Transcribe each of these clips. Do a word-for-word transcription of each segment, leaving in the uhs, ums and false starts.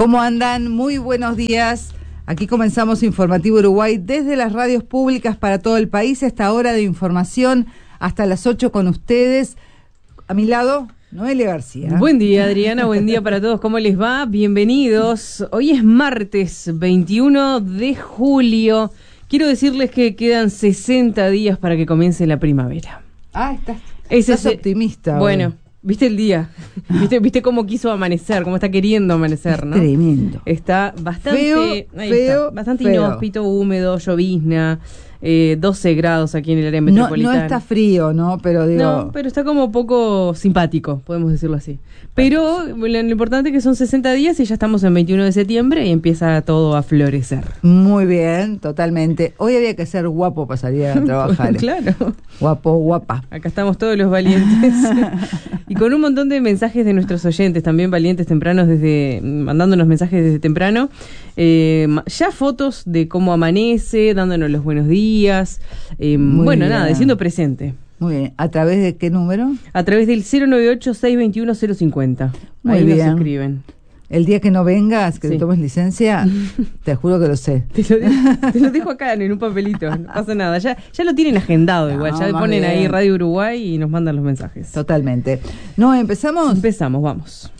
¿Cómo andan? Muy buenos días. Aquí comenzamos Informativo Uruguay desde las radios públicas para todo el país. Esta hora de información hasta las ocho con ustedes. A mi lado, Noelia García. Buen día, Adriana. Buen día para todos. ¿Cómo les va? Bienvenidos. Hoy es martes veintiuno de julio. Quiero decirles que quedan sesenta días para que comience la primavera. Ah, estás, Ese estás es, optimista. Bueno, hoy. viste el día. ¿Viste, viste cómo quiso amanecer, cómo está queriendo amanecer, ¿no? Tremendo. Está bastante Feo, ahí feo, está, bastante feo. inhóspito, húmedo, llovizna, eh, doce grados aquí en el área No, metropolitana. no está frío, ¿no? Pero digo... No, pero está como poco simpático, podemos decirlo así. Pero lo, lo importante es que son sesenta días y ya estamos en veintiuno de septiembre y empieza todo a florecer. Muy bien, totalmente. Hoy había que ser guapo para salir a trabajar. Claro. Guapo, guapa. Acá estamos todos los valientes. Y con un montón de mensajes de nuestros oyentes, también valientes tempranos, desde mandándonos mensajes desde temprano. Eh, ya fotos de cómo amanece, dándonos los buenos días. Eh, bueno, bien. nada, diciendo presente. Muy bien. ¿A través de qué número? A través del cero nueve ocho, seis dos uno, cero cinco cero. Muy Ahí bien. nos escriben. El día que no vengas, que Sí. te tomes licencia, te juro que lo sé. Te lo, dejo, te lo dejo acá en un papelito, no pasa nada. Ya, ya lo tienen agendado No, igual, ya más ponen bien. ahí Radio Uruguay y nos mandan los mensajes. Totalmente. No, ¿empezamos? Empezamos, vamos.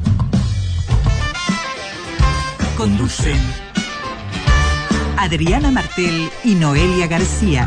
Conducen Adriana Martel y Noelia García.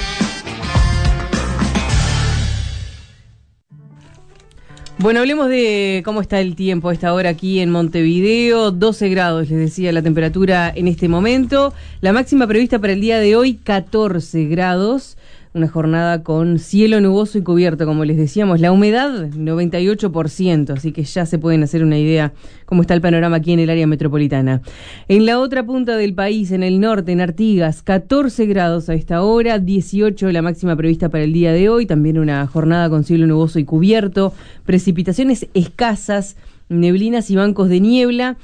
Bueno, hablemos de cómo está el tiempo a esta hora aquí en Montevideo. doce grados, les decía, la temperatura en este momento. La máxima prevista para el día de hoy, catorce grados. Una jornada con cielo nuboso y cubierto, como les decíamos. La humedad, noventa y ocho por ciento, así que ya se pueden hacer una idea cómo está el panorama aquí en el área metropolitana. En la otra punta del país, en el norte, en Artigas, catorce grados a esta hora, dieciocho la máxima prevista para el día de hoy. También una jornada con cielo nuboso y cubierto. Precipitaciones escasas, neblinas y bancos de niebla.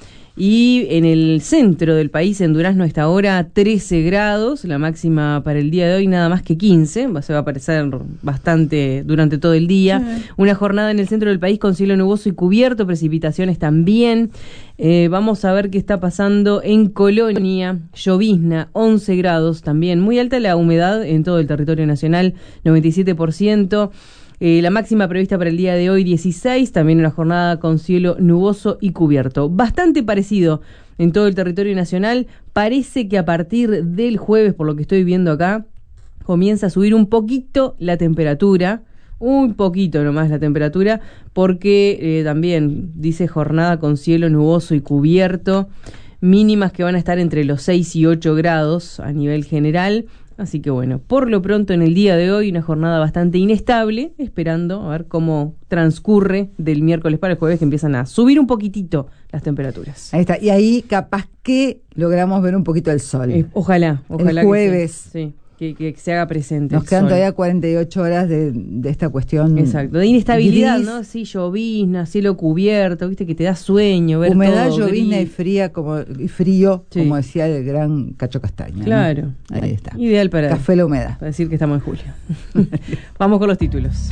Y en el centro del país, en Durazno, a esta hora, trece grados, la máxima para el día de hoy nada más que quince, se va a parecer bastante durante todo el día. Sí. Una jornada en el centro del país con cielo nuboso y cubierto, precipitaciones también. Eh, vamos a ver qué está pasando en Colonia, llovizna, once grados también, muy alta la humedad en todo el territorio nacional, noventa y siete por ciento. Eh, la máxima prevista para el día de hoy, dieciséis, también una jornada con cielo nuboso y cubierto. Bastante parecido en todo el territorio nacional. Parece que a partir del jueves, por lo que estoy viendo acá, comienza a subir un poquito la temperatura, un poquito nomás la temperatura, porque eh, también dice jornada con cielo nuboso y cubierto, mínimas que van a estar entre los seis y ocho grados a nivel general. Así que bueno, por lo pronto en el día de hoy una jornada bastante inestable, esperando a ver cómo transcurre del miércoles para el jueves, que empiezan a subir un poquitito las temperaturas. Ahí está, y ahí capaz que logramos ver un poquito el sol. Eh, ojalá, ojalá. El jueves. Que sí, que, que se haga presente. Nos quedan todavía cuarenta y ocho horas de, de esta cuestión. Exacto, de inestabilidad, gris, ¿no? Sí, llovizna, cielo cubierto, viste que te da sueño ver humedad, todo llovizna gris. y fría como y frío, sí. Como decía el gran Cacho Castaña. Claro. ¿No? Ahí está. Ideal para, Café la humedad. Para decir que estamos en julio. Vamos con los títulos.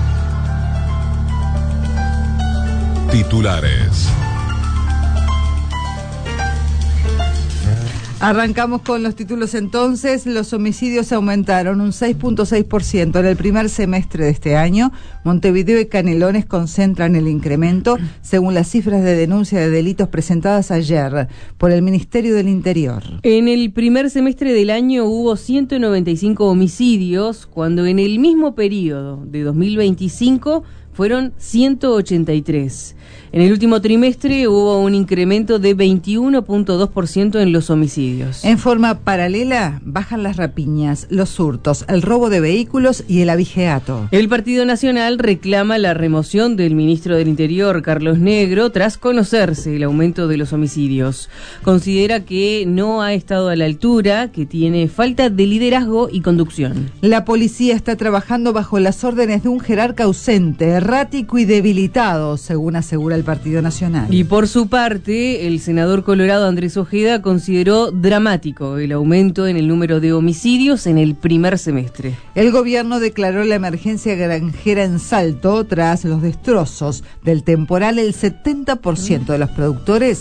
Titulares. Arrancamos con los títulos entonces. Los homicidios aumentaron un seis punto seis por ciento en el primer semestre de este año. Montevideo y Canelones concentran el incremento, según las cifras de denuncia de delitos presentadas ayer por el Ministerio del Interior. En el primer semestre del año hubo ciento noventa y cinco homicidios, cuando en el mismo periodo de dos mil veinticinco fueron ciento ochenta y tres. En el último trimestre hubo un incremento de veintiuno punto dos por ciento en los homicidios. En forma paralela, bajan las rapiñas, los hurtos, el robo de vehículos y el abigeato. El Partido Nacional reclama la remoción del ministro del Interior, Carlos Negro, tras conocerse el aumento de los homicidios. Considera que no ha estado a la altura, que tiene falta de liderazgo y conducción. La policía está trabajando bajo las órdenes de un jerarca ausente, errático y debilitado, según asegura el Partido Nacional. Y por su parte, el senador colorado Andrés Ojeda consideró dramático el aumento en el número de homicidios en el primer semestre. El gobierno declaró la emergencia granjera en Salto tras los destrozos del temporal. El setenta por ciento de los productores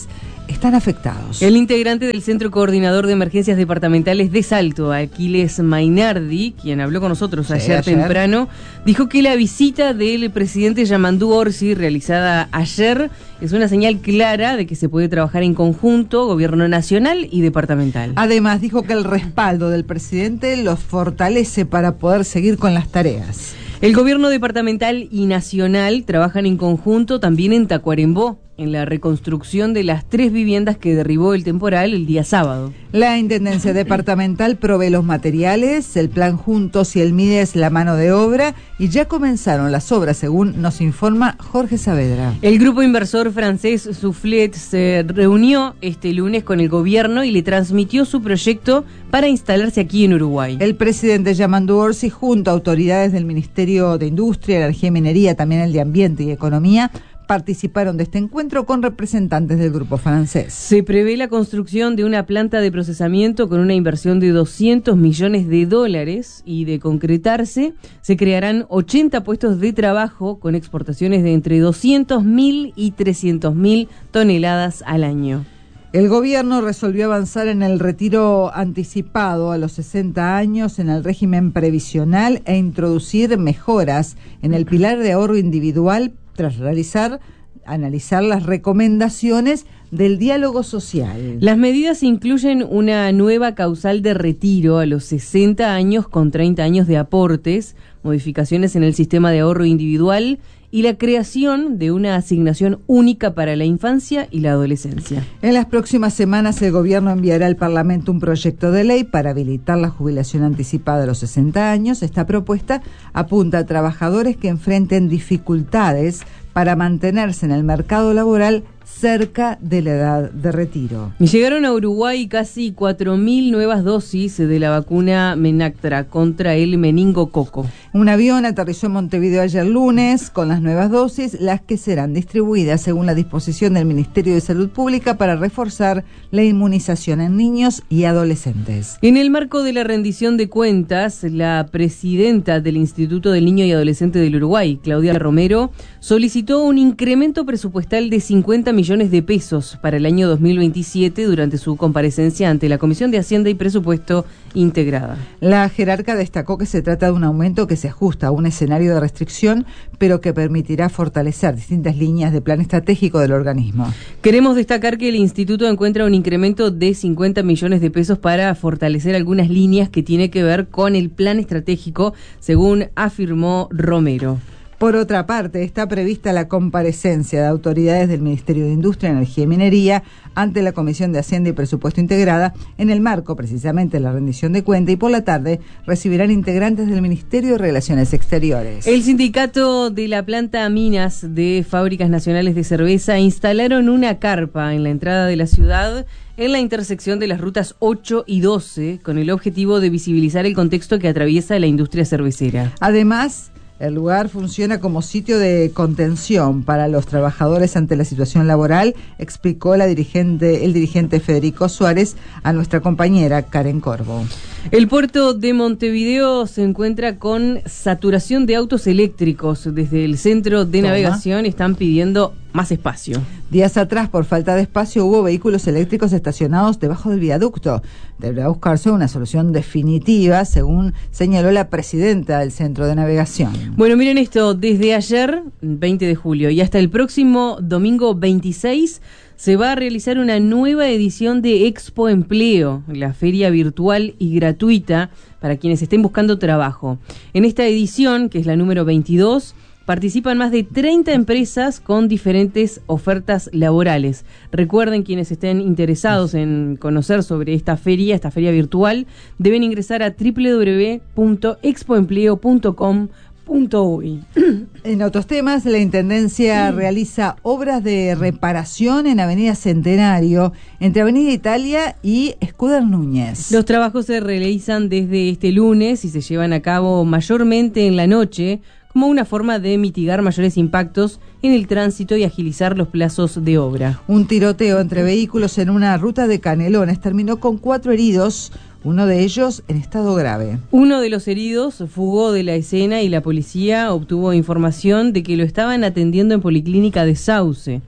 están afectados. El integrante del Centro Coordinador de Emergencias Departamentales de Salto, Aquiles Mainardi, quien habló con nosotros Sí, ayer, ayer temprano, dijo que la visita del presidente Yamandú Orsi, realizada ayer, es una señal clara de que se puede trabajar en conjunto, gobierno nacional y departamental. Además, dijo que el respaldo del presidente los fortalece para poder seguir con las tareas. El gobierno departamental y nacional trabajan en conjunto también en Tacuarembó, en la reconstrucción de las tres viviendas que derribó el temporal el día sábado. La Intendencia Departamental provee los materiales, el plan Juntos y el MIDES la mano de obra, y ya comenzaron las obras, según nos informa Jorge Saavedra. El grupo inversor francés Soufflet se reunió este lunes con el gobierno y le transmitió su proyecto para instalarse aquí en Uruguay. El presidente Yamandú Orsi, junto a autoridades del Ministerio de Industria, Energía y Minería, también el de Ambiente y Economía, participaron de este encuentro con representantes del grupo francés. Se prevé la construcción de una planta de procesamiento con una inversión de doscientos millones de dólares y, de concretarse, se crearán ochenta puestos de trabajo con exportaciones de entre doscientos mil y trescientos mil toneladas al año. El gobierno resolvió avanzar en el retiro anticipado a los sesenta años en el régimen previsional e introducir mejoras en el pilar de ahorro individual tras realizar, analizar las recomendaciones del diálogo social. Las medidas incluyen una nueva causal de retiro a los sesenta años con treinta años de aportes, modificaciones en el sistema de ahorro individual y la creación de una asignación única para la infancia y la adolescencia. En las próximas semanas el gobierno enviará al Parlamento un proyecto de ley para habilitar la jubilación anticipada a los sesenta años. Esta propuesta apunta a trabajadores que enfrenten dificultades para mantenerse en el mercado laboral cerca de la edad de retiro. Llegaron a Uruguay casi cuatro mil nuevas dosis de la vacuna Menactra contra el meningococo. Un avión aterrizó en Montevideo ayer lunes con las nuevas dosis, las que serán distribuidas según la disposición del Ministerio de Salud Pública para reforzar la inmunización en niños y adolescentes. En el marco de la rendición de cuentas, la presidenta del Instituto del Niño y Adolescente del Uruguay, Claudia Romero, solicitó un incremento presupuestal de cincuenta millones de pesos para el año dos mil veintisiete durante su comparecencia ante la Comisión de Hacienda y Presupuesto integrada. La jerarca destacó que se trata de un aumento que se ajusta a un escenario de restricción, pero que permitirá fortalecer distintas líneas de plan estratégico del organismo. Queremos destacar que el instituto encuentra un incremento de cincuenta millones de pesos para fortalecer algunas líneas que tiene que ver con el plan estratégico, según afirmó Romero. Por otra parte, está prevista la comparecencia de autoridades del Ministerio de Industria, Energía y Minería ante la Comisión de Hacienda y Presupuesto integrada en el marco precisamente de la rendición de cuenta, y por la tarde recibirán integrantes del Ministerio de Relaciones Exteriores. El sindicato de la planta Minas de Fábricas Nacionales de Cerveza instalaron una carpa en la entrada de la ciudad en la intersección de las rutas ocho y doce con el objetivo de visibilizar el contexto que atraviesa la industria cervecera. Además, el lugar funciona como sitio de contención para los trabajadores ante la situación laboral, explicó la dirigente, el dirigente Federico Suárez a nuestra compañera Karen Corvo. El puerto de Montevideo se encuentra con saturación de autos eléctricos. Desde el centro de Toma. navegación están pidiendo más espacio. Días atrás, por falta de espacio, hubo vehículos eléctricos estacionados debajo del viaducto. Deberá buscarse una solución definitiva, según señaló la presidenta del Centro de Navegación. Bueno, miren esto, desde ayer, veinte de julio, y hasta el próximo domingo veintiséis, se va a realizar una nueva edición de Expo Empleo, la feria virtual y gratuita para quienes estén buscando trabajo. En esta edición, que es la número veintidós, participan más de treinta empresas con diferentes ofertas laborales. Recuerden, quienes estén interesados en conocer sobre esta feria, esta feria virtual, deben ingresar a doble u doble u doble u punto expo empleo punto com punto uy. En otros temas, la Intendencia realiza obras de reparación en Avenida Centenario, entre Avenida Italia y Escudero Núñez. Los trabajos se realizan desde este lunes y se llevan a cabo mayormente en la noche, como una forma de mitigar mayores impactos en el tránsito y agilizar los plazos de obra. Un tiroteo entre vehículos en una ruta de Canelones terminó con cuatro heridos, uno de ellos en estado grave. Uno de los heridos fugó de la escena y la policía obtuvo información de que lo estaban atendiendo en Policlínica de Sauce.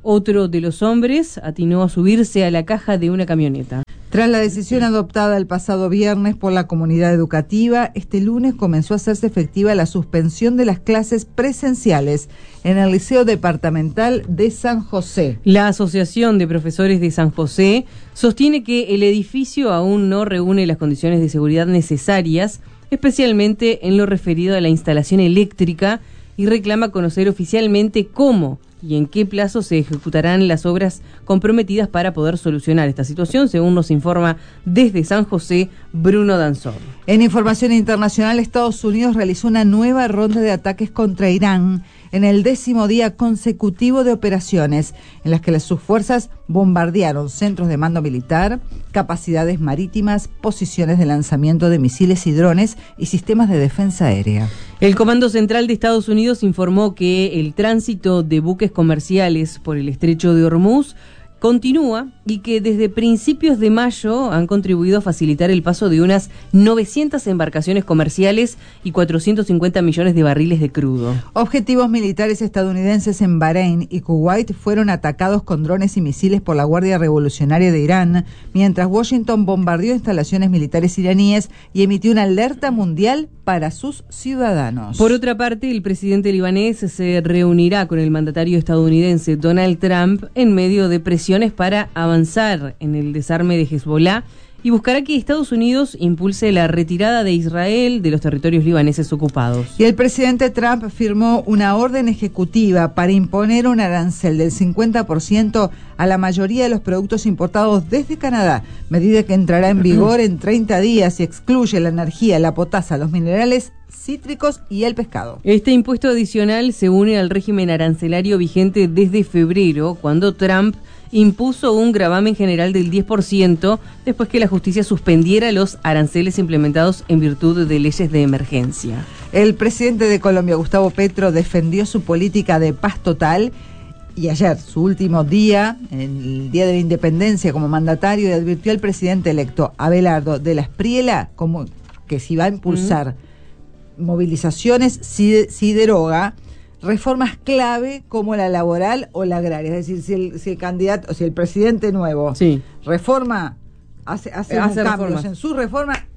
Otro de los hombres atinó a subirse a la caja de una camioneta. Tras la decisión adoptada el pasado viernes por la comunidad educativa, este lunes comenzó a hacerse efectiva la suspensión de las clases presenciales en el Liceo Departamental de San José. La Asociación de Profesores de San José sostiene que el edificio aún no reúne las condiciones de seguridad necesarias, especialmente en lo referido a la instalación eléctrica, y reclama conocer oficialmente cómo y en qué plazo se ejecutarán las obras comprometidas para poder solucionar esta situación, según nos informa desde San José Bruno Danzón. En información internacional, Estados Unidos realizó una nueva ronda de ataques contra Irán en el décimo día consecutivo de operaciones, en las que las, sus fuerzas bombardearon centros de mando militar, capacidades marítimas, posiciones de lanzamiento de misiles y drones y sistemas de defensa aérea. El Comando Central de Estados Unidos informó que el tránsito de buques comerciales por el estrecho de Hormuz continúa y que desde principios de mayo han contribuido a facilitar el paso de unas novecientas embarcaciones comerciales y cuatrocientos cincuenta millones de barriles de crudo. Objetivos militares estadounidenses en Bahrein y Kuwait fueron atacados con drones y misiles por la Guardia Revolucionaria de Irán, mientras Washington bombardeó instalaciones militares iraníes y emitió una alerta mundial para sus ciudadanos. Por otra parte, el presidente libanés se reunirá con el mandatario estadounidense Donald Trump en medio de presiones para avanzar en el desarme de Hezbollah y buscará que Estados Unidos impulse la retirada de Israel de los territorios libaneses ocupados. Y el presidente Trump firmó una orden ejecutiva para imponer un arancel del cincuenta por ciento a la mayoría de los productos importados desde Canadá, medida que entrará en vigor en treinta días y excluye la energía, la potasa, los minerales cítricos y el pescado. Este impuesto adicional se une al régimen arancelario vigente desde febrero, cuando Trump impuso un gravamen general del diez por ciento después que la justicia suspendiera los aranceles implementados en virtud de leyes de emergencia. El presidente de Colombia, Gustavo Petro, defendió su política de paz total y ayer, su último día, en el Día de la Independencia como mandatario, y advirtió al presidente electo Abelardo de la Espriella como que si va a impulsar mm. movilizaciones si, si deroga reformas clave como la laboral o la agraria. Es decir, si el, si el candidato, o si el presidente nuevo sí. reforma, hace, hace, hace cambios reformas. en su reforma,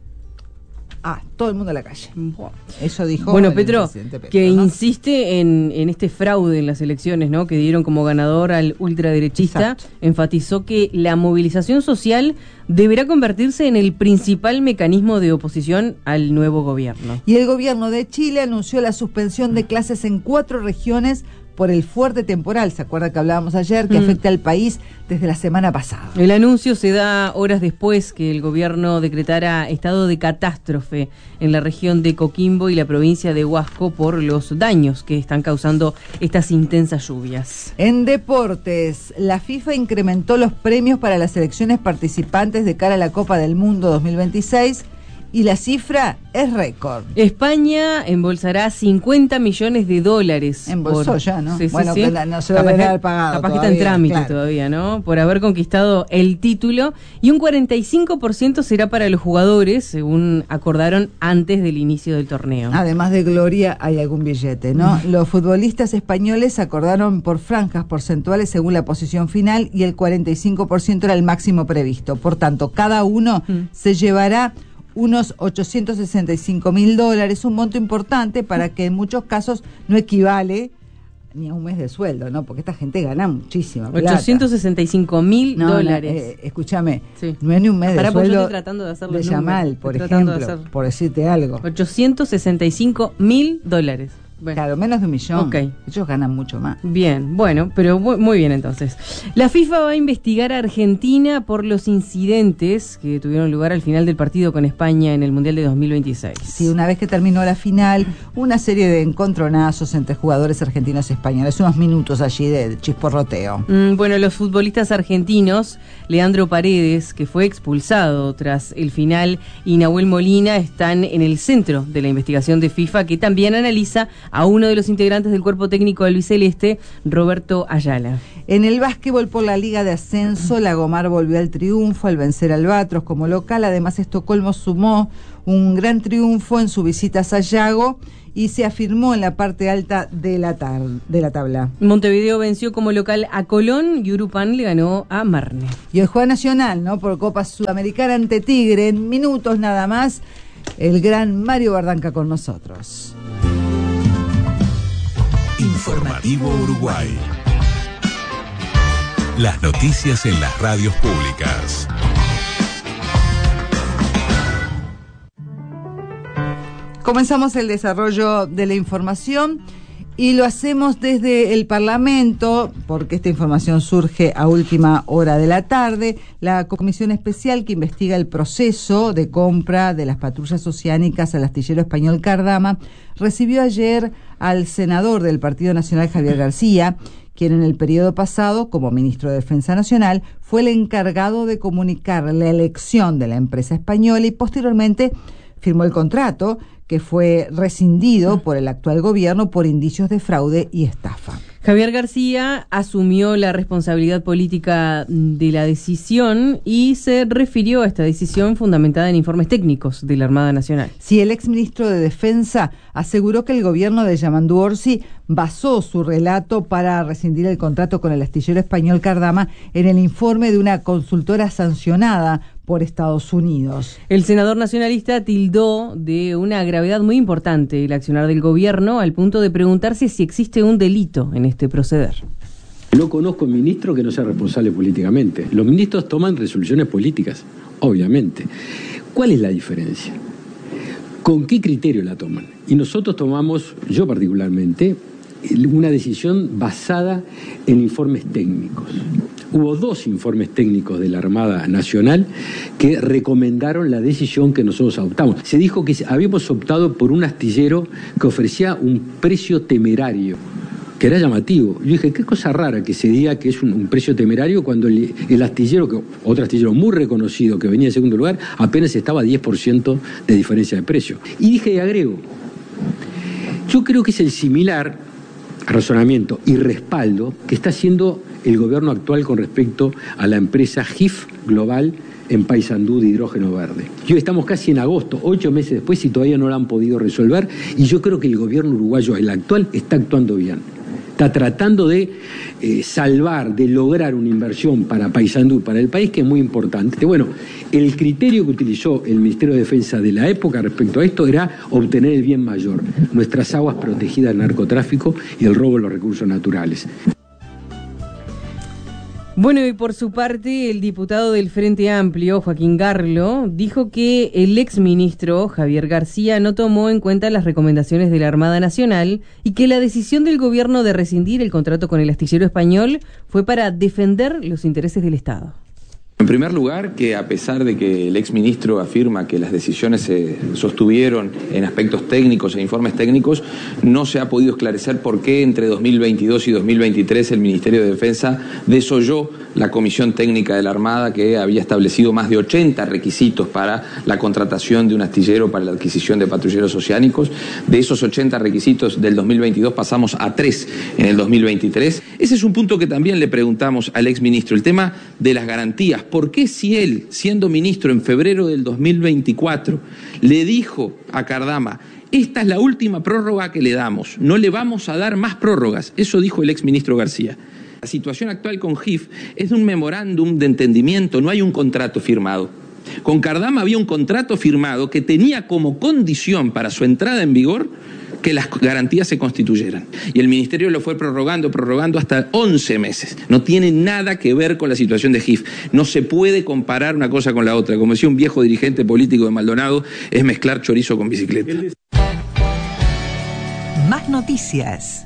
ah, todo el mundo a la calle. Eso dijo bueno, el Petro, presidente Petro, que ¿no? insiste en, en este fraude en las elecciones, ¿no?, que dieron como ganador al ultraderechista. Exacto. Enfatizó que la movilización social deberá convertirse en el principal mecanismo de oposición al nuevo gobierno. Y el gobierno de Chile anunció la suspensión de clases en cuatro regiones por el fuerte temporal, ¿se acuerda que hablábamos ayer? Que mm. afecta al país desde la semana pasada. El anuncio se da horas después que el gobierno decretara estado de catástrofe en la región de Coquimbo y la provincia de Huasco por los daños que están causando estas intensas lluvias. En deportes, la FIFA incrementó los premios para las selecciones participantes de cara a la Copa del Mundo dos mil veintiséis. Y la cifra es récord. España embolsará cincuenta millones de dólares. Embolsó por... ya, ¿no? Sí, sí, bueno, sí. que la, no se lo debería haber pagado. Capaz todavía, que está en trámite claro. todavía, ¿no? Por haber conquistado el título. Y un cuarenta y cinco por ciento será para los jugadores, según acordaron antes del inicio del torneo. Además de gloria, hay algún billete, ¿no? Mm. Los futbolistas españoles acordaron por franjas porcentuales según la posición final y el cuarenta y cinco por ciento era el máximo previsto. Por tanto, cada uno mm. se llevará unos ochocientos sesenta y cinco mil dólares, un monto importante para que en muchos casos no equivale ni a un mes de sueldo, ¿no? Porque esta gente gana muchísima plata. ochocientos sesenta y cinco mil dólares. No, eh, escúchame, sí. no es ni un mes Pará, de sueldo yo estoy tratando de, hacer de Yamal, por ejemplo, de por decirte algo. ochocientos sesenta y cinco mil dólares. Bueno. Claro, menos de un millón. Okay. Ellos ganan mucho más. Bien, bueno, pero muy bien entonces. La FIFA va a investigar a Argentina por los incidentes que tuvieron lugar al final del partido con España en el Mundial de dos mil veintiséis. Sí, una vez que terminó la final, una serie de encontronazos entre jugadores argentinos y españoles, unos minutos allí de chisporroteo. Mm, bueno, los futbolistas argentinos, Leandro Paredes, que fue expulsado tras el final, y Nahuel Molina están en el centro de la investigación de FIFA, que también analiza a uno de los integrantes del cuerpo técnico albiceleste, Roberto Ayala. En el básquetbol por la Liga de Ascenso, la Gomar volvió al triunfo al vencer al Albatros como local. Además, Estocolmo sumó un gran triunfo en su visita a Sayago y se afirmó en la parte alta de la, tar- de la tabla. Montevideo venció como local a Colón y Urupán le ganó a Marne. Y el juego nacional, ¿no? Por Copa Sudamericana ante Tigre, en minutos nada más, el gran Mario Bardanca con nosotros. Informativo Uruguay. Las noticias en las radios públicas. Comenzamos el desarrollo de la información y lo hacemos desde el Parlamento, porque esta información surge a última hora de la tarde. La comisión especial que investiga el proceso de compra de las patrullas oceánicas al astillero español Cardama recibió ayer al senador del Partido Nacional, Javier García, quien en el periodo pasado, como ministro de Defensa Nacional, fue el encargado de comunicar la elección de la empresa española y posteriormente firmó el contrato, que fue rescindido por el actual gobierno por indicios de fraude y estafa. Javier García asumió la responsabilidad política de la decisión y se refirió a esta decisión fundamentada en informes técnicos de la Armada Nacional. Sí, el exministro de Defensa aseguró que el gobierno de Yamandu Orsi basó su relato para rescindir el contrato con el astillero español Cardama en el informe de una consultora sancionada por Estados Unidos. El senador nacionalista tildó de una gravedad muy importante el accionar del gobierno al punto de preguntarse si existe un delito en este proceder. No conozco un ministro que no sea responsable políticamente. Los ministros toman resoluciones políticas, obviamente. ¿Cuál es la diferencia? ¿Con qué criterio la toman? Y nosotros tomamos, yo particularmente, una decisión basada en informes técnicos. Hubo dos informes técnicos de la Armada Nacional que recomendaron la decisión que nosotros adoptamos. Se dijo que habíamos optado por un astillero que ofrecía un precio temerario, que era llamativo. Yo dije, qué cosa rara que se diga que es un, un precio temerario cuando el, el astillero, que, otro astillero muy reconocido que venía en segundo lugar, apenas estaba a diez por ciento de diferencia de precio. Y dije, y agrego, yo creo que es el similar razonamiento y respaldo que está haciendo el gobierno actual con respecto a la empresa G I F Global en Paysandú de hidrógeno verde. Y hoy estamos casi en agosto, ocho meses después, y todavía no lo han podido resolver, y yo creo que el gobierno uruguayo, el actual, está actuando bien. Está tratando de eh, salvar, de lograr una inversión para Paysandú, para el país, que es muy importante. Bueno, el criterio que utilizó el Ministerio de Defensa de la época respecto a esto era obtener el bien mayor, nuestras aguas protegidas del narcotráfico y el robo de los recursos naturales. Bueno, y por su parte, el diputado del Frente Amplio, Joaquín Garlo, dijo que el exministro Javier García no tomó en cuenta las recomendaciones de la Armada Nacional y que la decisión del gobierno de rescindir el contrato con el astillero español fue para defender los intereses del Estado. En primer lugar, que a pesar de que el exministro afirma que las decisiones se sostuvieron en aspectos técnicos e informes técnicos, no se ha podido esclarecer por qué entre dos mil veintidós y dos mil veintitrés el Ministerio de Defensa desoyó la Comisión Técnica de la Armada, que había establecido más de ochenta requisitos para la contratación de un astillero para la adquisición de patrulleros oceánicos. De esos ochenta requisitos del dos mil veintidós pasamos a tres en el dos mil veintitrés. Ese es un punto que también le preguntamos al exministro, el tema de las garantías. ¿Por qué si él, siendo ministro en febrero del dos mil veinticuatro, le dijo a Cardama, esta es la última prórroga que le damos, no le vamos a dar más prórrogas? Eso dijo el exministro García. La situación actual con G I F es de un memorándum de entendimiento, no hay un contrato firmado. Con Cardama había un contrato firmado que tenía como condición para su entrada en vigor que las garantías se constituyeran. Y el Ministerio lo fue prorrogando, prorrogando hasta once meses. No tiene nada que ver con la situación de G I F. No se puede comparar una cosa con la otra. Como decía un viejo dirigente político de Maldonado, es mezclar chorizo con bicicleta. Más noticias.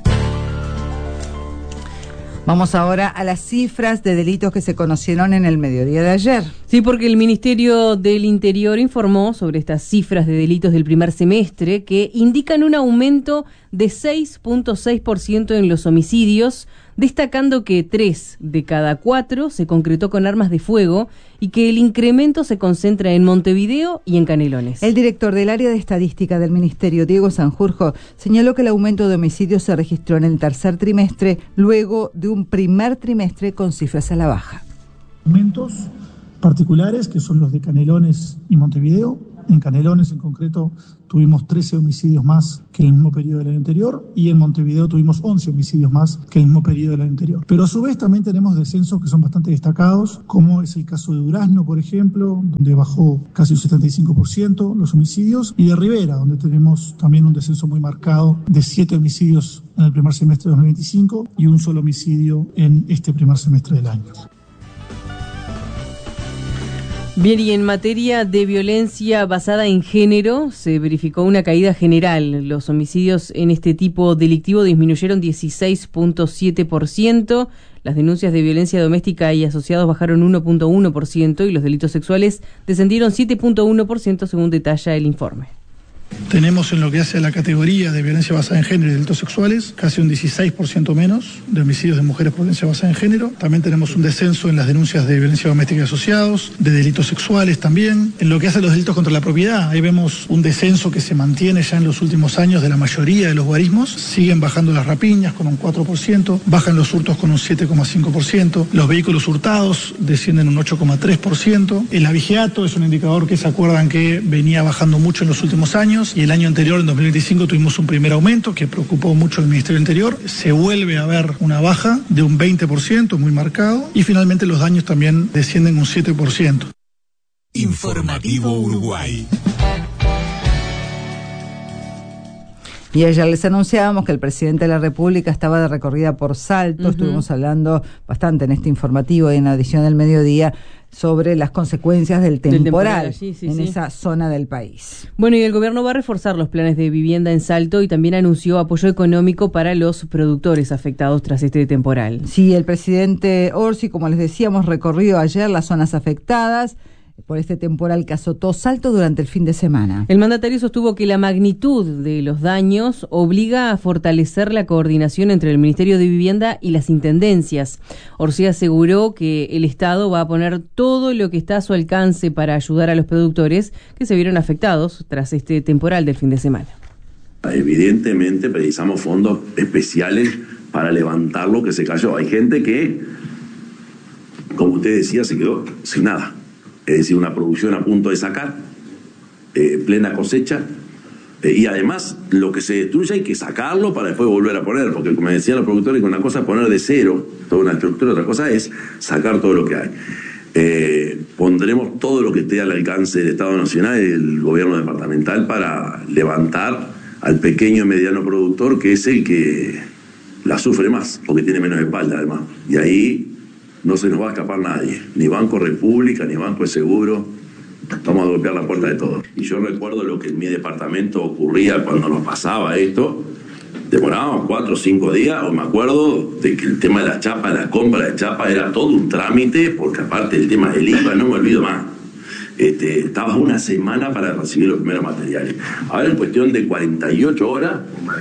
Vamos ahora a las cifras de delitos que se conocieron en el mediodía de ayer. Sí, porque el Ministerio del Interior informó sobre estas cifras de delitos del primer semestre que indican un aumento de seis punto seis por ciento en los homicidios, destacando que tres de cada cuatro se concretó con armas de fuego y que el incremento se concentra en Montevideo y en Canelones. El director del área de estadística del Ministerio, Diego Sanjurjo, señaló que el aumento de homicidios se registró en el tercer trimestre, luego de un primer trimestre con cifras a la baja. Aumentos particulares, que son los de Canelones y Montevideo, En Canelones, en concreto, tuvimos trece homicidios más que en el mismo periodo del año anterior, y en Montevideo tuvimos once homicidios más que en el mismo periodo del año anterior. Pero a su vez también tenemos descensos que son bastante destacados, como es el caso de Durazno, por ejemplo, donde bajó casi un setenta y cinco por ciento los homicidios, y de Rivera, donde tenemos también un descenso muy marcado de siete homicidios en el primer semestre de dos mil veinticinco y un solo homicidio en este primer semestre del año. Bien, y en materia de violencia basada en género, se verificó una caída general. Los homicidios en este tipo delictivo disminuyeron dieciséis punto siete por ciento, las denuncias de violencia doméstica y asociados bajaron uno punto uno por ciento y los delitos sexuales descendieron siete punto uno por ciento, según detalla el informe. Tenemos en lo que hace a la categoría de violencia basada en género y delitos sexuales casi un dieciséis por ciento menos de homicidios de mujeres por violencia basada en género. También tenemos un descenso en las denuncias de violencia doméstica y asociados, de delitos sexuales también. En lo que hace a los delitos contra la propiedad, ahí vemos un descenso que se mantiene ya en los últimos años de la mayoría de los guarismos. Siguen bajando las rapiñas con un cuatro por ciento, bajan los hurtos con un siete coma cinco por ciento, los vehículos hurtados descienden un ocho coma tres por ciento. El abigeato es un indicador que se acuerdan que venía bajando mucho en los últimos años, y el año anterior, en dos mil veinticinco, tuvimos un primer aumento que preocupó mucho al Ministerio del Interior. Se vuelve a ver una baja de un veinte por ciento, muy marcado, y finalmente los daños también descienden un siete por ciento. Informativo Uruguay. Y ayer les anunciábamos que el presidente de la República estaba de recorrida por Salto. Uh-huh. Estuvimos hablando bastante en este informativo y en la edición del mediodía sobre las consecuencias del temporal, del temporal sí, sí, en sí. esa zona del país. Bueno, y el gobierno va a reforzar los planes de vivienda en Salto y también anunció apoyo económico para los productores afectados tras este temporal. Sí, el presidente Orsi, como les decíamos, recorrió ayer las zonas afectadas por este temporal que azotó Salto durante el fin de semana. El mandatario sostuvo que la magnitud de los daños obliga a fortalecer la coordinación entre el Ministerio de Vivienda y las intendencias. Orsi aseguró que el Estado va a poner todo lo que está a su alcance para ayudar a los productores que se vieron afectados tras este temporal del fin de semana. Evidentemente precisamos fondos especiales para levantar lo que se cayó. Hay gente que, como usted decía, se quedó sin nada. Es decir, una producción a punto de sacar, eh, plena cosecha, eh, y además lo que se destruye hay que sacarlo para después volver a poner, porque como decían los productores, que una cosa es poner de cero toda una estructura, otra cosa es sacar todo lo que hay. Eh, pondremos todo lo que esté al alcance del Estado Nacional y del gobierno departamental para levantar al pequeño y mediano productor, que es el que la sufre más, porque tiene menos espalda además, y ahí no se nos va a escapar nadie, ni Banco República, ni Banco de Seguro. Vamos a golpear la puerta de todos. Y yo recuerdo lo que en mi departamento ocurría cuando nos pasaba esto. Demorábamos cuatro o cinco días, o me acuerdo de que el tema de la chapa, la compra de chapa, era todo un trámite, porque aparte del tema del I V A, no me olvido más. Este, estaba una semana para recibir los primeros materiales. Ahora en cuestión de cuarenta y ocho horas,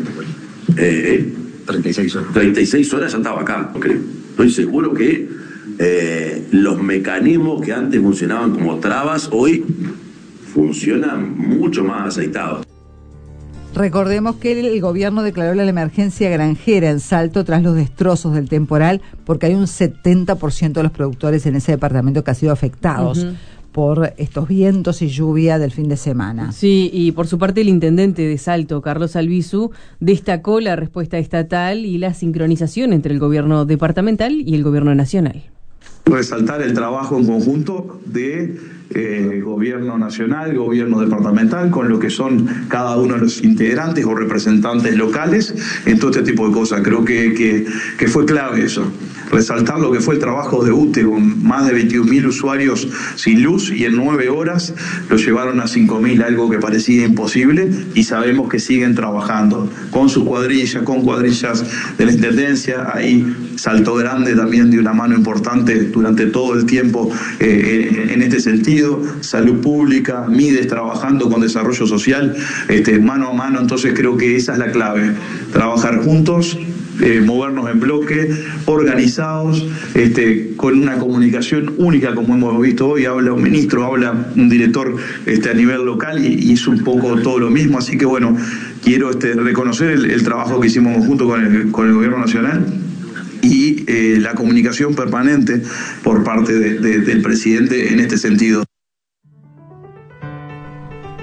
eh, treinta y seis horas. treinta y seis horas ya estaba acá, creo. Estoy seguro que Eh, los mecanismos que antes funcionaban como trabas hoy funcionan mucho más aceitados. Recordemos que el gobierno declaró la emergencia granjera en Salto tras los destrozos del temporal, porque hay un setenta por ciento de los productores en ese departamento que han sido afectados uh-huh. por estos vientos y lluvia del fin de semana. Sí, y por su parte el intendente de Salto, Carlos Albizu, destacó la respuesta estatal y la sincronización entre el gobierno departamental y el gobierno nacional. Resaltar el trabajo en conjunto de eh, gobierno nacional, gobierno departamental, con lo que son cada uno de los integrantes o representantes locales en todo este tipo de cosas. Creo que, que, que fue clave eso. Resaltar lo que fue el trabajo de U T E con más de veintiún mil usuarios sin luz, y en nueve horas lo llevaron a cinco mil, algo que parecía imposible, y sabemos que siguen trabajando con sus cuadrillas, con cuadrillas de la Intendencia. Ahí Salto Grande también dio una mano importante durante todo el tiempo eh, en este sentido. Salud Pública, Mides trabajando con desarrollo social, este, mano a mano. Entonces creo que esa es la clave, trabajar juntos, eh, movernos en bloque, organizados, este, con una comunicación única, como hemos visto hoy. Habla un ministro, habla un director este, a nivel local, y, y es un poco todo lo mismo. Así que bueno, quiero este, reconocer el, el trabajo que hicimos junto con el, con el gobierno nacional y eh, la comunicación permanente por parte de, de, del presidente en este sentido.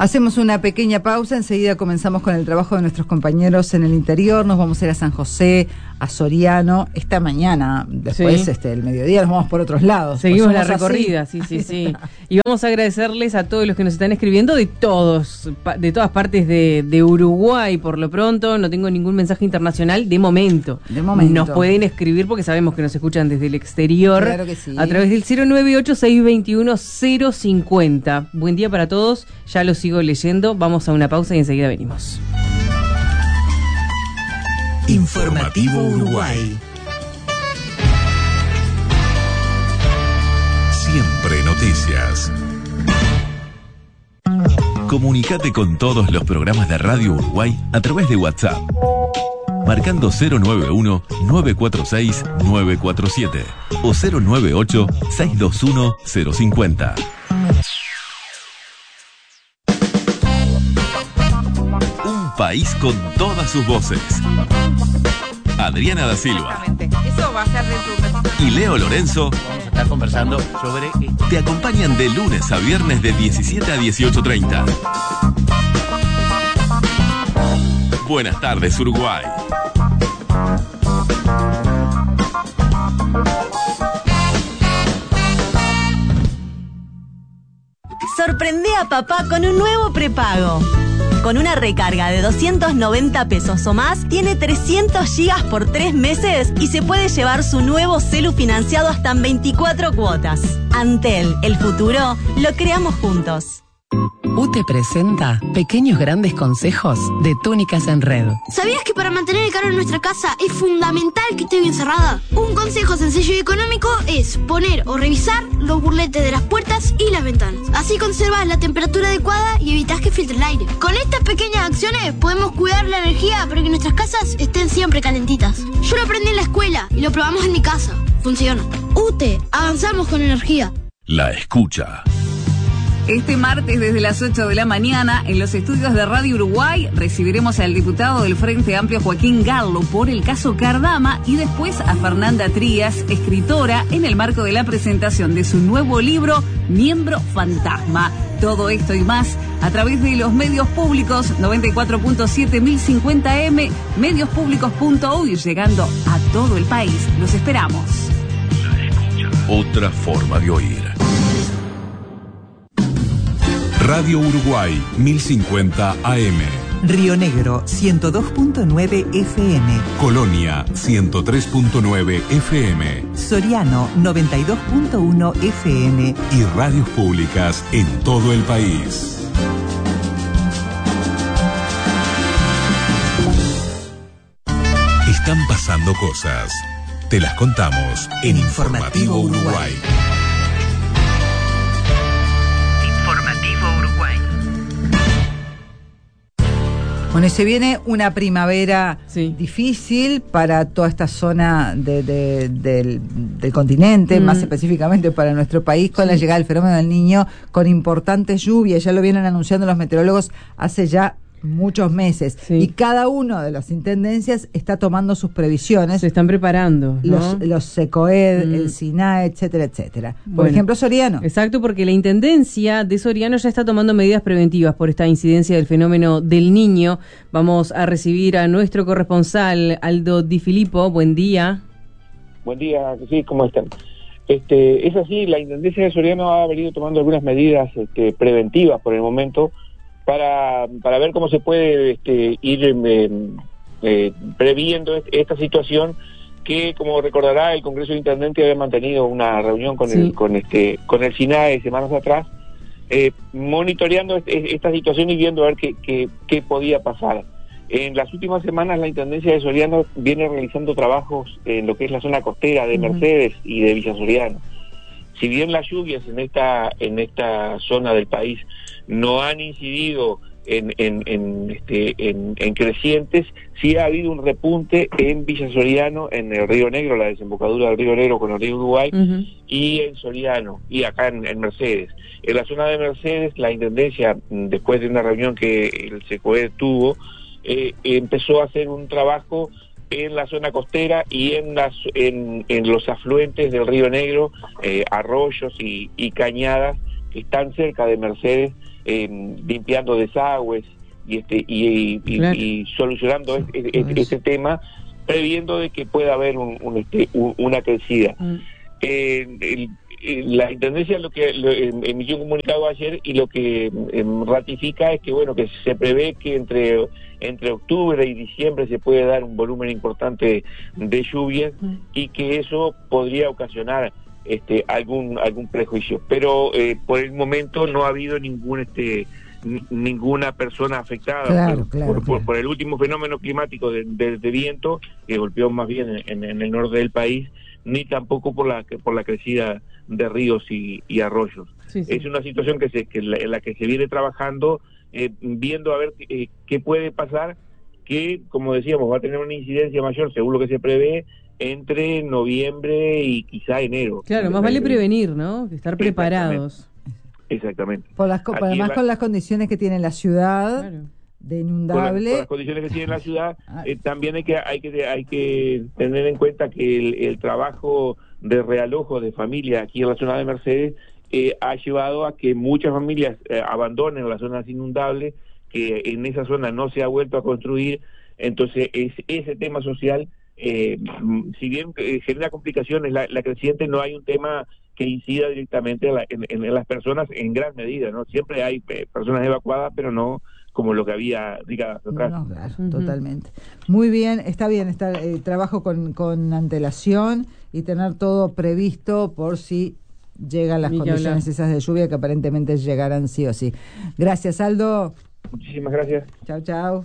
Hacemos una pequeña pausa, enseguida comenzamos con el trabajo de nuestros compañeros en el interior, nos vamos a ir a San José, a Soriano, esta mañana, después sí. este el mediodía nos vamos por otros lados. Seguimos pues la recorrida, así. sí, sí, sí. Y vamos a agradecerles a todos los que nos están escribiendo de todos, de todas partes de, de Uruguay, por lo pronto, no tengo ningún mensaje internacional de momento. De momento. Nos pueden escribir porque sabemos que nos escuchan desde el exterior. Claro que sí. A través del cero nueve ocho, seis dos uno, cero cinco cero. Buen día para todos, ya lo sigo leyendo, vamos a una pausa y enseguida venimos. Informativo Uruguay. Siempre noticias. Comunicate con todos los programas de Radio Uruguay a través de WhatsApp. Marcando cero nueve uno, nueve cuatro seis, nueve cuatro siete o cero nueve ocho, seis dos uno, cero cinco cero. Un país con todas sus voces. Adriana da Silva. Eso va a ser dentro de... Y Leo Lorenzo. Vamos a estar conversando sobre... Te acompañan de lunes a viernes de diecisiete a dieciocho treinta. Buenas tardes, Uruguay. Sorprende a papá con un nuevo prepago. Con una recarga de doscientos noventa pesos o más, tiene trescientos gigas por tres meses y se puede llevar su nuevo celu financiado hasta en veinticuatro cuotas. Antel, el futuro, lo creamos juntos. U T E presenta Pequeños Grandes Consejos de Túnicas en Red. ¿Sabías que para mantener el calor en nuestra casa es fundamental que esté bien cerrada? Un consejo sencillo y económico es poner o revisar los burletes de las puertas y las ventanas. Así conservas la temperatura adecuada y evitas que filtre el aire. Con estas pequeñas acciones podemos cuidar la energía para que nuestras casas estén siempre calentitas. Yo lo aprendí en la escuela y lo probamos en mi casa. Funciona. U T E, avanzamos con energía. La escucha. Este martes desde las ocho de la mañana en los estudios de Radio Uruguay recibiremos al diputado del Frente Amplio Joaquín Garlo por el caso Cardama y después a Fernanda Trías, escritora, en el marco de la presentación de su nuevo libro Miembro Fantasma. Todo esto y más a través de los medios públicos noventa y cuatro punto siete mil cincuenta M, medios públicos punto uy, llegando a todo el país. Los esperamos. La escucha. Otra forma de oír. Radio Uruguay, mil cincuenta A M. Río Negro, ciento dos punto nueve F M. Colonia, ciento tres punto nueve F M. Soriano, noventa y dos punto uno F M. Y radios públicas en todo el país. Están pasando cosas. Te las contamos en Informativo Uruguay. Bueno, y se viene una primavera sí. difícil para toda esta zona de, de, del, del continente, mm. más específicamente para nuestro país, con sí. la llegada del fenómeno del Niño, con importantes lluvias, ya lo vienen anunciando los meteorólogos hace ya muchos meses, sí. y cada uno de las intendencias está tomando sus previsiones. Se están preparando, ¿no? Los, los SECOED, mm. el SINAE, etcétera, etcétera. Por bueno, ejemplo, Soriano. Exacto, porque la intendencia de Soriano ya está tomando medidas preventivas por esta incidencia del fenómeno del Niño. Vamos a recibir a nuestro corresponsal, Aldo Di Filippo. Buen día. Buen día, sí, ¿cómo están? Este, es así, la intendencia de Soriano ha venido tomando algunas medidas este, preventivas por el momento, para para ver cómo se puede este, ir eh, eh, previendo esta situación que, como recordará, el Congreso de Intendentes había mantenido una reunión con sí. el con este con el SINAE semanas atrás, eh, monitoreando este, esta situación y viendo a ver qué, qué, qué podía pasar. En las últimas semanas la Intendencia de Soriano viene realizando trabajos en lo que es la zona costera de Mercedes uh-huh. y de Villa Soriano. Si bien las lluvias en esta en esta zona del país no han incidido en en en, este, en, en crecientes, sí ha habido un repunte en Villa Soriano, en el Río Negro, la desembocadura del Río Negro con el Río Uruguay, uh-huh. y en Soriano, y acá en, en Mercedes. En la zona de Mercedes, la Intendencia, después de una reunión que el SECOED tuvo, eh, empezó a hacer un trabajo en la zona costera y en las en, en los afluentes del Río Negro, eh, arroyos y, y cañadas que están cerca de Mercedes, eh, limpiando desagües y este y, y, claro. y, y solucionando este, este, este tema, previendo de que pueda haber un, un, este, un, una crecida. Mm. Eh, el, el, la Intendencia lo que lo, emitió un comunicado ayer y lo que eh, ratifica es que bueno que se prevé que entre entre octubre y diciembre se puede dar un volumen importante de lluvias mm. y que eso podría ocasionar este algún algún prejuicio, pero eh, por el momento no ha habido ningún este ninguna persona afectada claro, por, claro, por, claro. por el último fenómeno climático de, de, de viento que golpeó más bien en, en el norte del país, ni tampoco por la por la crecida de ríos y, y arroyos. Sí, sí. Es una situación que se que la, en la que se viene trabajando, eh, viendo a ver eh, qué puede pasar, que como decíamos va a tener una incidencia mayor según lo que se prevé entre noviembre y quizá enero. Claro, más vale prevenir, ¿no? Que estar preparados. Exactamente. Por las, Aquí además la, con las condiciones que tiene la ciudad, claro. de inundable. Con, la, con las condiciones que tiene la ciudad, eh, también hay que hay que hay que tener en cuenta que el, el trabajo de realojo de familia aquí en la zona de Mercedes eh, ha llevado a que muchas familias eh, abandonen las zonas inundables, que en esa zona no se ha vuelto a construir. Entonces es, ese tema social, eh, si bien eh, genera complicaciones la, la creciente, no hay un tema que incida directamente en, la, en, en las personas en gran medida, ¿no? Siempre hay eh, personas evacuadas, pero no como lo que había décadas atrás. No, claro, uh-huh. Totalmente. Muy bien, está bien, está eh, trabajo con, con antelación y tener todo previsto por si llegan las condiciones esas de lluvia que aparentemente llegarán sí o sí. Gracias, Aldo. Muchísimas gracias. Chao, chao.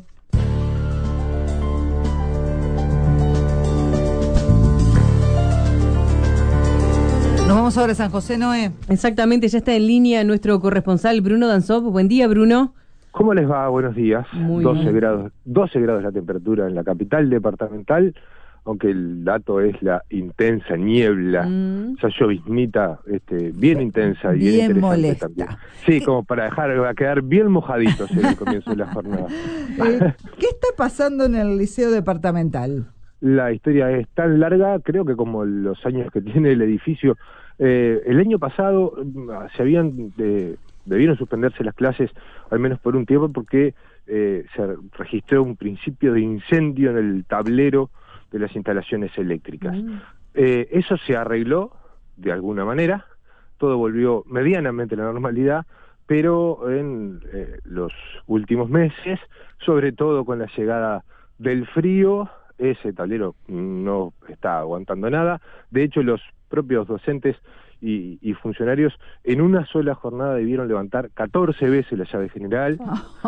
Nos vamos ahora a San José, Noé. Exactamente, ya está en línea nuestro corresponsal Bruno Danzov. Buen día, Bruno. ¿Cómo les va? Buenos días. Muy doce bien. grados, doce grados la temperatura en la capital departamental, aunque el dato es la intensa niebla, mm. esa lloviznita este, bien intensa y bien, bien interesante molesta. También. Sí, como para dejar va a quedar bien mojaditos en el comienzo de la jornada. Eh, ¿Qué está pasando en el liceo departamental? La historia es tan larga, creo que como los años que tiene el edificio. Eh, el año pasado se habían de, debieron suspenderse las clases al menos por un tiempo porque eh, se registró un principio de incendio en el tablero de las instalaciones eléctricas. Mm. Eh, eso se arregló de alguna manera, todo volvió medianamente a la normalidad, pero en eh, los últimos meses, sobre todo con la llegada del frío, ese tablero no está aguantando nada. De hecho, los propios docentes y, y funcionarios en una sola jornada debieron levantar catorce veces la llave general.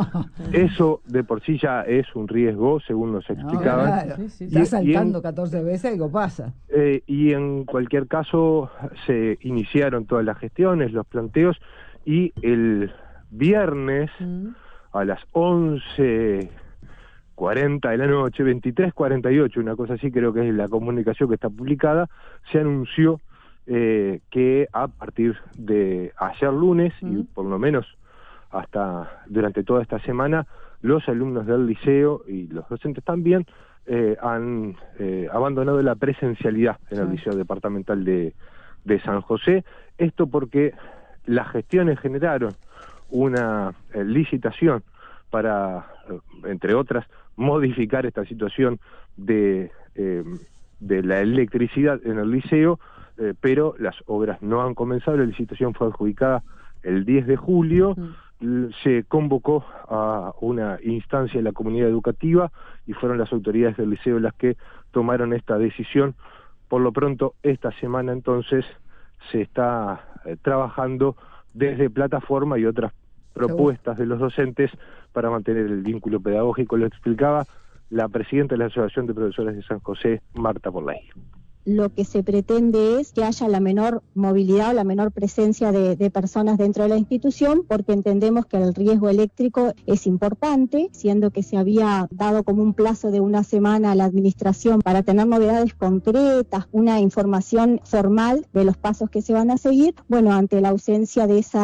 Eso de por sí ya es un riesgo, según nos explicaban. No, claro. Sí, sí, está saltando en, catorce veces, algo pasa. Eh, y en cualquier caso se iniciaron todas las gestiones, los planteos, y el viernes mm. a las once cuarenta de la noche, veintitrés cuarenta y ocho, una cosa así, creo que es la comunicación que está publicada, se anunció eh, que a partir de ayer lunes, uh-huh. y por lo menos hasta durante toda esta semana, los alumnos del liceo y los docentes también eh, han eh, abandonado la presencialidad en el uh-huh. Liceo Departamental de, de San José. Esto porque las gestiones generaron una eh, licitación para, entre otras, modificar esta situación de, eh, de la electricidad en el liceo, eh, pero las obras no han comenzado. La licitación fue adjudicada el diez de julio, mm. se convocó a una instancia de la comunidad educativa y fueron las autoridades del liceo las que tomaron esta decisión. Por lo pronto, esta semana entonces se está eh, trabajando desde plataforma y otras propuestas de los docentes para mantener el vínculo pedagógico. Lo explicaba la presidenta de la Asociación de Profesores de San José, Marta Porley. Lo que se pretende es que haya la menor movilidad o la menor presencia de, de personas dentro de la institución, porque entendemos que el riesgo eléctrico es importante, siendo que se había dado como un plazo de una semana a la administración para tener novedades concretas, una información formal de los pasos que se van a seguir. Bueno, ante la ausencia de esa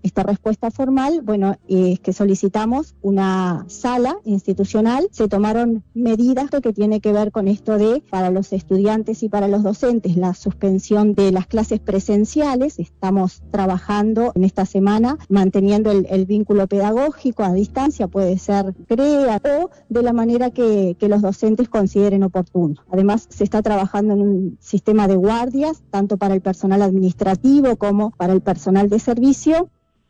esta respuesta formal, bueno, es que solicitamos una sala institucional. Se tomaron medidas que tiene que ver con esto de, para los estudiantes y para los docentes, la suspensión de las clases presenciales. Estamos trabajando en esta semana manteniendo el, el vínculo pedagógico a distancia, puede ser CREA o de la manera que, que los docentes consideren oportuno. Además, se está trabajando en un sistema de guardias, tanto para el personal administrativo como para el personal de servicio.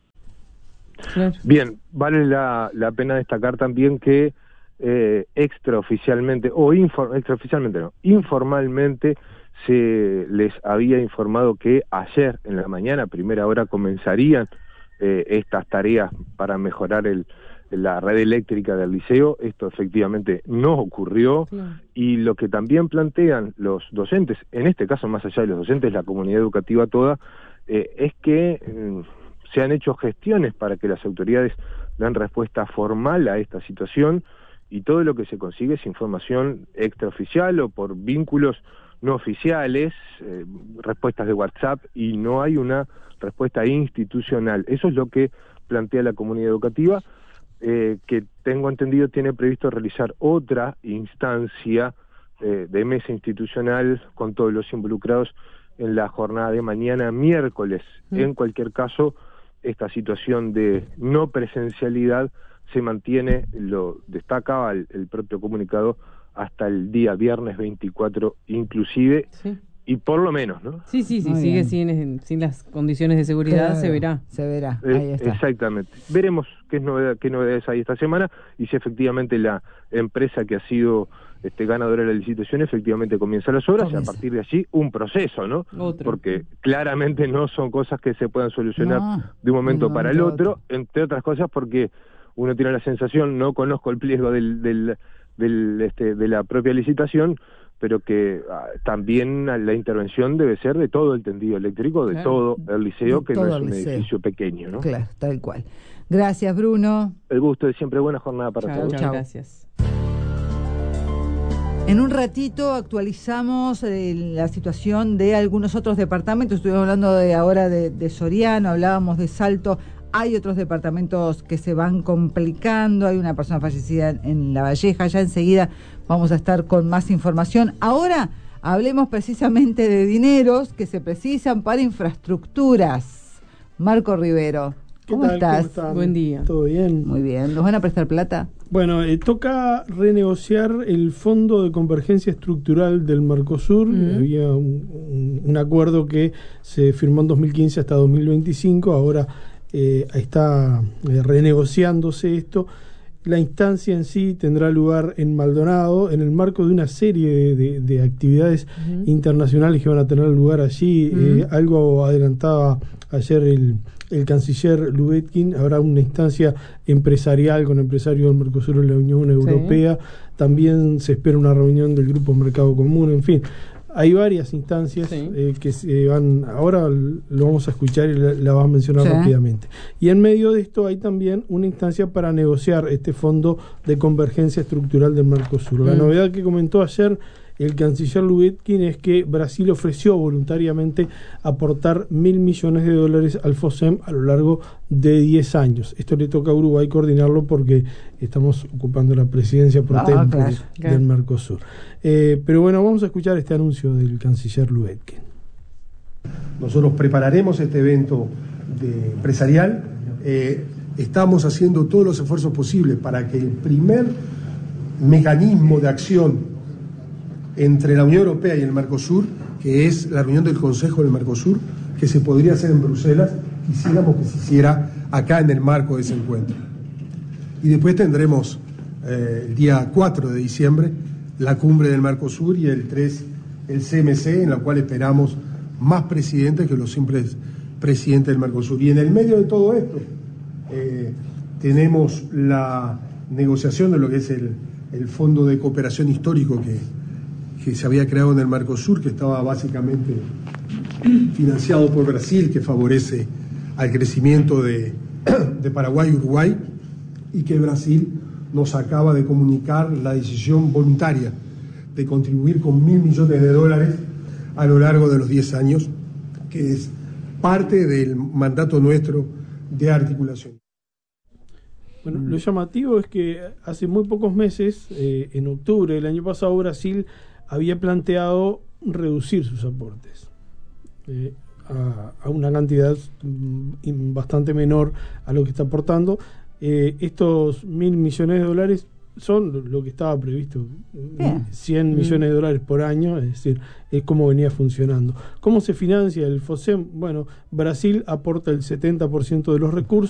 Bien, vale la, la pena destacar también que eh, extraoficialmente, o infor, extraoficialmente no, informalmente se les había informado que ayer en la mañana, primera hora, comenzarían eh, estas tareas para mejorar el, la red eléctrica del liceo. Esto efectivamente no ocurrió, sí. Y lo que también plantean los docentes, en este caso más allá de los docentes, la comunidad educativa toda, eh, es que eh, se han hecho gestiones para que las autoridades den respuesta formal a esta situación, y todo lo que se consigue es información extraoficial o por vínculos no oficiales, eh, respuestas de WhatsApp, y no hay una respuesta institucional. Eso es lo que plantea la comunidad educativa, eh, que tengo entendido tiene previsto realizar otra instancia eh, de mesa institucional con todos los involucrados en la jornada de mañana miércoles. Mm. En cualquier caso, esta situación de no presencialidad se mantiene, lo destaca el, el propio comunicado, hasta el día viernes veinticuatro inclusive, sí. Y por lo menos, ¿no? Sí, sí, sí, sigue sin, sin las condiciones de seguridad, claro, se verá. Se verá, eh, ahí está. Exactamente. Veremos qué, novedad, qué novedades hay esta semana y si efectivamente la empresa que ha sido este, ganadora de la licitación efectivamente comienza las obras, comienza. Y a partir de allí un proceso, ¿no? Otro. Porque claramente no son cosas que se puedan solucionar no, de un momento para el otro, otro, entre otras cosas porque uno tiene la sensación, no conozco el pliego del, del, del, este, de la propia licitación, pero que ah, también la intervención debe ser de todo el tendido eléctrico, de claro. todo el liceo, de que no es un liceo. Edificio pequeño, ¿no? Claro, tal cual. Gracias, Bruno. El gusto de siempre, buena jornada para chau, todos. Chau, gracias. En un ratito actualizamos eh, la situación de algunos otros departamentos. Estuvimos hablando de ahora de, de Soriano, hablábamos de Salto. Hay otros departamentos que se van complicando, hay una persona fallecida en La Valleja, ya enseguida vamos a estar con más información. Ahora hablemos precisamente de dineros que se precisan para infraestructuras. Marco Rivero, ¿cómo estás? ¿Cómo están? Buen día. ¿Todo bien? Muy bien. ¿Nos van a prestar plata? Bueno, eh, toca renegociar el Fondo de Convergencia Estructural del Mercosur. Mm. Había un, un, un acuerdo que se firmó en dos mil quince hasta dos mil veinticinco, ahora Eh, está eh, renegociándose esto. La instancia en sí tendrá lugar en Maldonado en el marco de una serie de, de, de actividades uh-huh. internacionales que van a tener lugar allí. Uh-huh. eh, algo adelantaba ayer el, el canciller Lubetkin. Habrá una instancia empresarial con empresarios del Mercosur y la Unión Europea. Sí. También se espera una reunión del Grupo Mercado Común, en fin. Hay varias instancias sí. eh, que se van, ahora lo vamos a escuchar y la, la vas a mencionar sí. rápidamente. Y en medio de esto hay también una instancia para negociar este Fondo de Convergencia Estructural del Mercosur. Mm. La novedad que comentó ayer el canciller Lubetkin es que Brasil ofreció voluntariamente aportar mil millones de dólares al FOSEM a lo largo de diez años. Esto le toca a Uruguay coordinarlo porque estamos ocupando la presidencia pro tempore ah, claro, del claro. Mercosur. Eh, pero bueno, vamos a escuchar este anuncio del canciller Lubetkin. Nosotros prepararemos este evento de empresarial. Eh, estamos haciendo todos los esfuerzos posibles para que el primer mecanismo de acción entre la Unión Europea y el Mercosur, que es la reunión del Consejo del Mercosur, que se podría hacer en Bruselas, quisiéramos que se hiciera acá en el marco de ese encuentro. Y después tendremos eh, el día cuatro de diciembre la cumbre del Mercosur y el tres el C M C, en la cual esperamos más presidentes que los simples presidentes del Mercosur. Y en el medio de todo esto eh, tenemos la negociación de lo que es el, el Fondo de Cooperación Histórico que que se había creado en el Mercosur, que estaba básicamente financiado por Brasil, que favorece al crecimiento de, de Paraguay y Uruguay, y que Brasil nos acaba de comunicar la decisión voluntaria de contribuir con mil millones de dólares a lo largo de los diez años, que es parte del mandato nuestro de articulación. Bueno, lo llamativo es que hace muy pocos meses, eh, en octubre del año pasado, Brasil había planteado reducir sus aportes eh, a, a una cantidad mm, bastante menor a lo que está aportando. Eh, estos mil millones de dólares son lo que estaba previsto, Bien. cien millones de dólares por año, es decir, es como venía funcionando. ¿Cómo se financia el FOSEM? Bueno, Brasil aporta el setenta por ciento de los recursos.